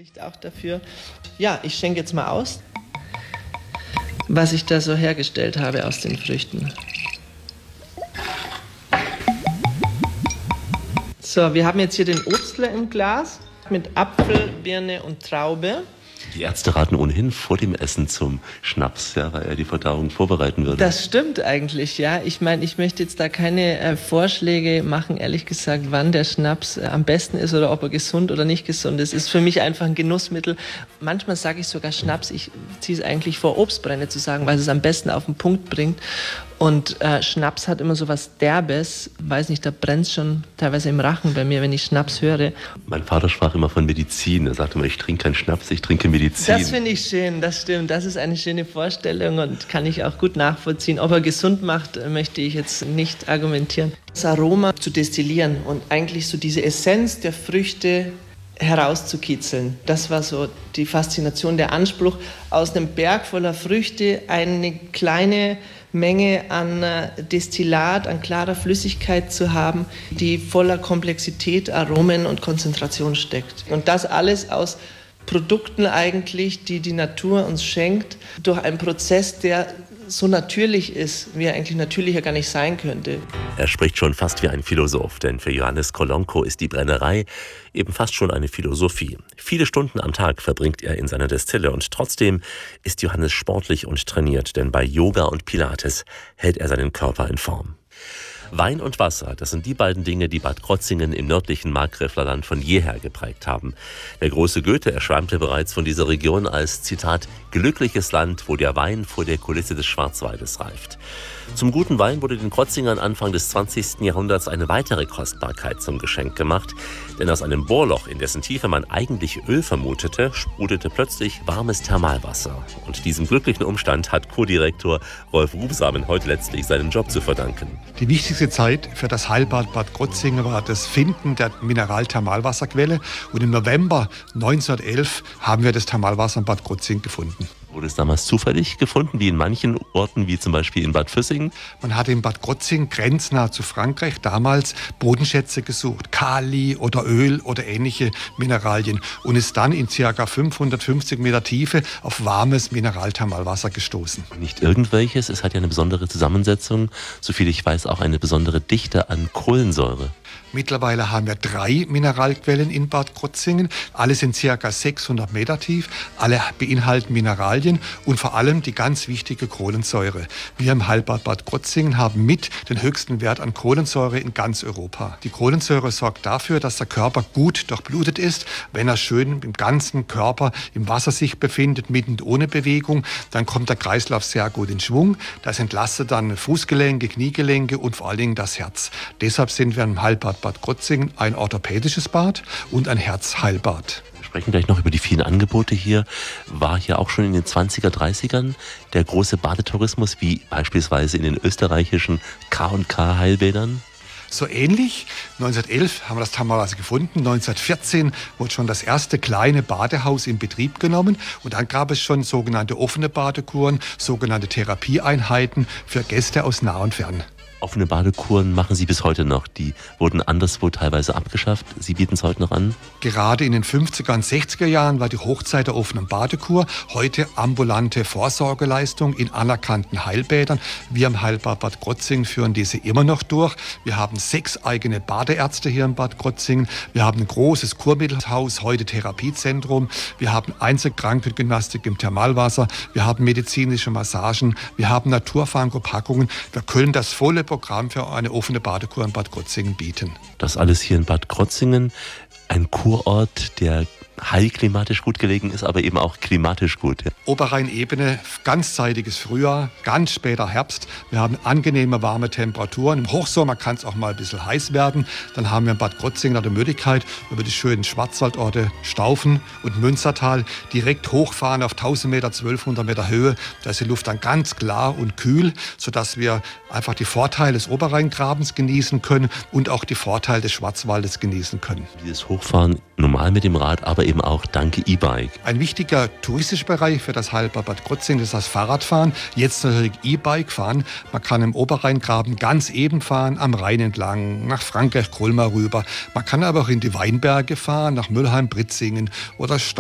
Spricht auch dafür. Ja, ich schenke jetzt mal aus, was ich da so hergestellt habe aus den Früchten. So, wir haben jetzt hier den Obstler im Glas mit Apfel, Birne und Traube. Die Ärzte raten ohnehin vor dem Essen zum Schnaps, ja, weil er die Verdauung vorbereiten würde. Das stimmt eigentlich, ja. Ich meine, ich möchte jetzt da keine Vorschläge machen, ehrlich gesagt, wann der Schnaps am besten ist oder ob er gesund oder nicht gesund ist. Ist für mich einfach ein Genussmittel. Manchmal sage ich sogar Schnaps, ich ziehe es eigentlich vor, Obstbrände zu sagen, weil es am besten auf den Punkt bringt. Und Schnaps hat immer so was Derbes, weiß nicht, da brennt es schon teilweise im Rachen bei mir, wenn ich Schnaps höre. Mein Vater sprach immer von Medizin. Er sagte immer, ich trinke keinen Schnaps, ich trinke Medizin. Das finde ich schön, das stimmt. Das ist eine schöne Vorstellung und kann ich auch gut nachvollziehen. Ob er gesund macht, möchte ich jetzt nicht argumentieren. Das Aroma zu destillieren und eigentlich so diese Essenz der Früchte herauszukitzeln. Das war so die Faszination, der Anspruch, aus einem Berg voller Früchte eine kleine Menge an Destillat, an klarer Flüssigkeit zu haben, die voller Komplexität, Aromen und Konzentration steckt. Und das alles aus Produkten eigentlich, die die Natur uns schenkt, durch einen Prozess, der so natürlich ist, wie er eigentlich natürlicher gar nicht sein könnte. Er spricht schon fast wie ein Philosoph, denn für Johannes Kolonko ist die Brennerei eben fast schon eine Philosophie. Viele Stunden am Tag verbringt er in seiner Destille und trotzdem ist Johannes sportlich und trainiert, denn bei Yoga und Pilates hält er seinen Körper in Form. Wein und Wasser, das sind die beiden Dinge, die Bad Krozingen im nördlichen Markgräflerland von jeher geprägt haben. Der große Goethe erschwärmte bereits von dieser Region als, Zitat, glückliches Land, wo der Wein vor der Kulisse des Schwarzwaldes reift. Zum guten Wein wurde den Krotzingern Anfang des 20. Jahrhunderts eine weitere Kostbarkeit zum Geschenk gemacht, denn aus einem Bohrloch, in dessen Tiefe man eigentlich Öl vermutete, sprudelte plötzlich warmes Thermalwasser. Und diesem glücklichen Umstand hat Co-Direktor Rolf Rubsamen heute letztlich seinen Job zu verdanken. Die wichtigste Zeit für das Heilbad Bad Krozingen war das Finden der Mineral-Thermalwasserquelle. Und im November 1911 haben wir das Thermalwasser in Bad Krozingen gefunden. Wurde es damals zufällig gefunden, wie in manchen Orten, wie zum Beispiel in Bad Füssingen? Man hatte in Bad Krozingen, grenznah zu Frankreich, damals Bodenschätze gesucht, Kali oder Öl oder ähnliche Mineralien und ist dann in ca. 550 Meter Tiefe auf warmes Mineralthermalwasser gestoßen. Nicht irgendwelches, es hat ja eine besondere Zusammensetzung, soviel ich weiß auch eine besondere Dichte an Kohlensäure. Mittlerweile haben wir 3 Mineralquellen in Bad Krozingen. Alle sind ca. 600 Meter tief. Alle beinhalten Mineralien und vor allem die ganz wichtige Kohlensäure. Wir im Heilbad Bad Krozingen haben mit den höchsten Wert an Kohlensäure in ganz Europa. Die Kohlensäure sorgt dafür, dass der Körper gut durchblutet ist. Wenn er schön im ganzen Körper im Wasser sich befindet, mit und ohne Bewegung, dann kommt der Kreislauf sehr gut in Schwung. Das entlastet dann Fußgelenke, Kniegelenke und vor allen Dingen das Herz. Deshalb sind wir im Heilbad Bad Krozingen ein orthopädisches Bad und ein Herzheilbad. Wir sprechen gleich noch über die vielen Angebote hier. War hier auch schon in den 20er, 30ern der große Badetourismus, wie beispielsweise in den österreichischen K&K Heilbädern? So ähnlich. 1911 haben wir das Thermalwasser gefunden. 1914 wurde schon das erste kleine Badehaus in Betrieb genommen. Und dann gab es schon sogenannte offene Badekuren, sogenannte Therapieeinheiten für Gäste aus nah und fern. Offene Badekuren machen Sie bis heute noch. Die wurden anderswo teilweise abgeschafft. Sie bieten es heute noch an? Gerade in den 50er und 60er Jahren war die Hochzeit der offenen Badekur. Heute ambulante Vorsorgeleistung in anerkannten Heilbädern. Wir im Heilbad Bad Krozingen führen diese immer noch durch. Wir haben 6 eigene Badeärzte hier in Bad Krozingen. Wir haben ein großes Kurmittelhaus, heute Therapiezentrum. Wir haben Einzelkrankengymnastik im Thermalwasser. Wir haben medizinische Massagen. Wir haben Naturpharmakopackungen. Wir können das volle Programm für eine offene Badekur in Bad Krozingen bieten. Das alles hier in Bad Krozingen, ein Kurort, der heilklimatisch gut gelegen ist, aber eben auch klimatisch gut. Ja. Oberrheinebene, ganzzeitiges Frühjahr, ganz später Herbst. Wir haben angenehme, warme Temperaturen. Im Hochsommer kann es auch mal ein bisschen heiß werden. Dann haben wir in Bad Krozingen die Möglichkeit, über die schönen Schwarzwaldorte Staufen und Münstertal direkt hochfahren auf 1000 Meter, 1200 Meter Höhe. Da ist die Luft dann ganz klar und kühl, sodass wir einfach die Vorteile des Oberrheingrabens genießen können und auch die Vorteile des Schwarzwaldes genießen können. Dieses Hochfahren normal mit dem Rad, aber eben auch dank E-Bike. Ein wichtiger touristischer Bereich für das Heilbad Bad Krozingen ist das Fahrradfahren. Jetzt natürlich E-Bike fahren. Man kann im Oberrheingraben ganz eben fahren, am Rhein entlang, nach Frankreich, Kolmar rüber. Man kann aber auch in die Weinberge fahren, nach Müllheim, Britzingen oder